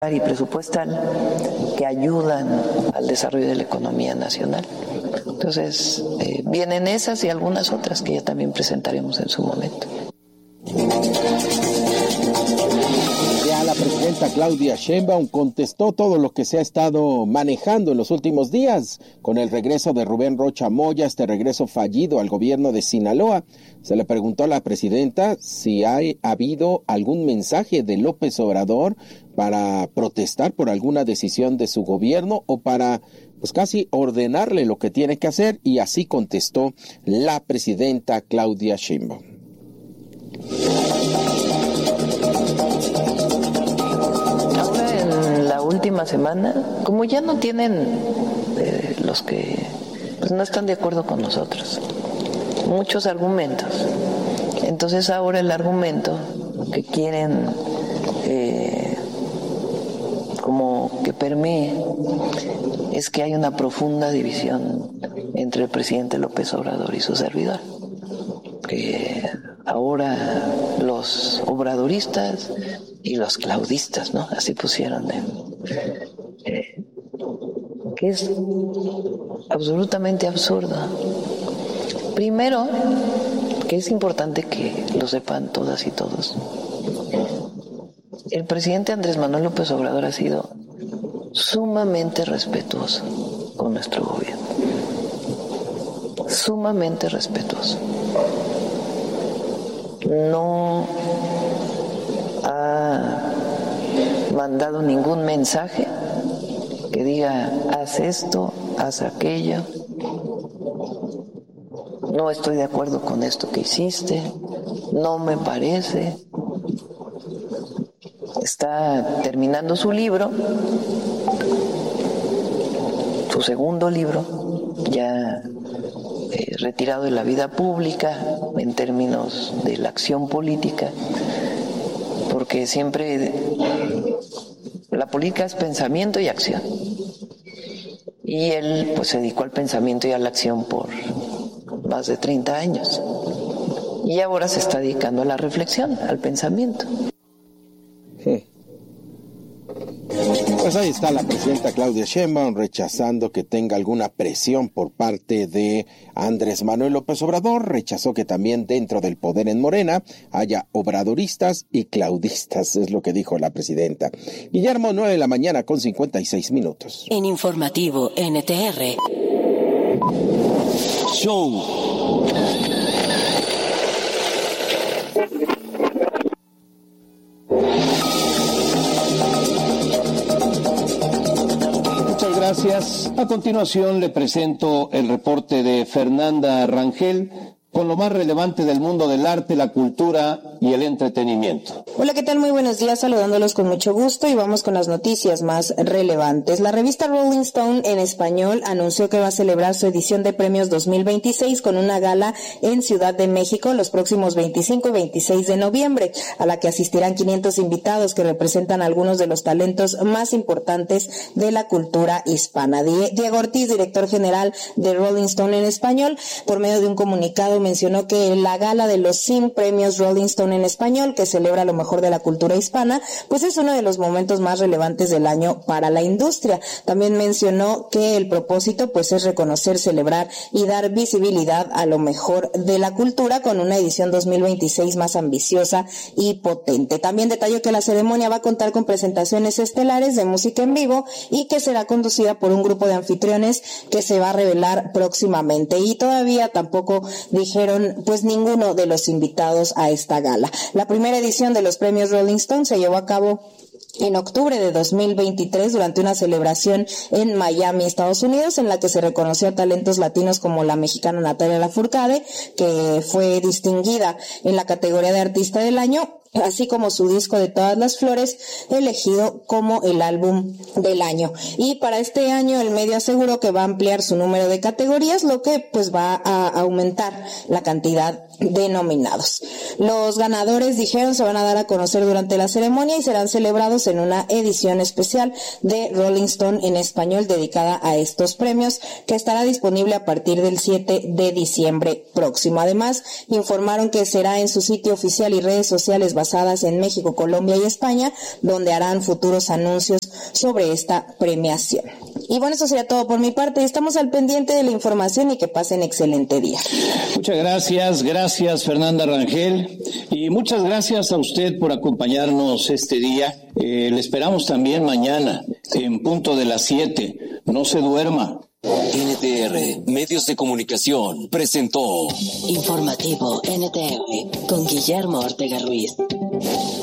y presupuestal que ayudan al desarrollo de la economía nacional. Entonces, vienen esas y algunas otras que ya también presentaremos en su momento. La presidenta Claudia Sheinbaum contestó todo lo que se ha estado manejando en los últimos días con el regreso de Rubén Rocha Moya, este regreso fallido al gobierno de Sinaloa. Se le preguntó a la presidenta si ha habido algún mensaje de López Obrador para protestar por alguna decisión de su gobierno o para pues casi ordenarle lo que tiene que hacer, y así contestó la presidenta Claudia Sheinbaum. Última semana, como ya no tienen los que pues no están de acuerdo con nosotros muchos argumentos, entonces ahora el argumento que quieren como que permee es que hay una profunda división entre el presidente López Obrador y su servidor, que ahora los obradoristas y los claudistas, ¿no? Así pusieron, que es absolutamente absurdo. Primero, que es importante que lo sepan todas y todos, el presidente Andrés Manuel López Obrador ha sido sumamente respetuoso con nuestro gobierno, sumamente respetuoso. No ha mandado ningún mensaje que diga haz esto, haz aquello, no estoy de acuerdo con esto que hiciste, no me parece. Está terminando su libro, su segundo libro, ya retirado de la vida pública en términos de la acción política, porque siempre la política es pensamiento y acción, y él pues se dedicó al pensamiento y a la acción por más de 30 años, y ahora se está dedicando a la reflexión, al pensamiento. Pues ahí está la presidenta Claudia Sheinbaum rechazando que tenga alguna presión por parte de Andrés Manuel López Obrador. Rechazó que también dentro del poder en Morena haya obradoristas y claudistas, es lo que dijo la presidenta. Guillermo, 9 de la mañana con 56 minutos. En Informativo NTR. Show. Gracias. A continuación le presento el reporte de Fernanda Rangel con lo más relevante del mundo del arte, la cultura y el entretenimiento. Hola, ¿qué tal? Muy buenos días, saludándolos con mucho gusto y vamos con las noticias más relevantes. La revista Rolling Stone en español anunció que va a celebrar su edición de premios 2026 con una gala en Ciudad de México los próximos 25 y 26 de noviembre, a la que asistirán 500 invitados que representan algunos de los talentos más importantes de la cultura hispana. Diego Ortiz, director general de Rolling Stone en español, por medio de un comunicado mencionó que la gala de los 100 premios Rolling Stone en español, que celebra lo mejor de la cultura hispana, pues es uno de los momentos más relevantes del año para la industria. También mencionó que el propósito pues es reconocer, celebrar y dar visibilidad a lo mejor de la cultura con una edición 2026 más ambiciosa y potente. También detalló que la ceremonia va a contar con presentaciones estelares de música en vivo y que será conducida por un grupo de anfitriones que se va a revelar próximamente. Y todavía tampoco dijeron pues ninguno de los invitados a esta gala. La primera edición de los premios Rolling Stone se llevó a cabo en octubre de 2023 durante una celebración en Miami, Estados Unidos, en la que se reconoció a talentos latinos como la mexicana Natalia Lafourcade, que fue distinguida en la categoría de Artista del Año, así como su disco De Todas las Flores, elegido como el álbum del año. Y para este año el medio aseguró que va a ampliar su número de categorías, lo que pues va a aumentar la cantidad de nominados. Los ganadores, dijeron, se van a dar a conocer durante la ceremonia y serán celebrados en una edición especial de Rolling Stone en español dedicada a estos premios, que estará disponible a partir del 7 de diciembre próximo. Además, informaron que será en su sitio oficial y redes sociales basadas en México, Colombia y España, donde harán futuros anuncios sobre esta premiación. Y bueno, eso sería todo por mi parte. Estamos al pendiente de la información y que pasen excelente día. Muchas gracias Fernanda Rangel, y muchas gracias a usted por acompañarnos este día. Le esperamos también mañana en punto de las 7. No se duerma. NTR Medios de Comunicación presentó Informativo NTR con Guillermo Ortega Ruiz.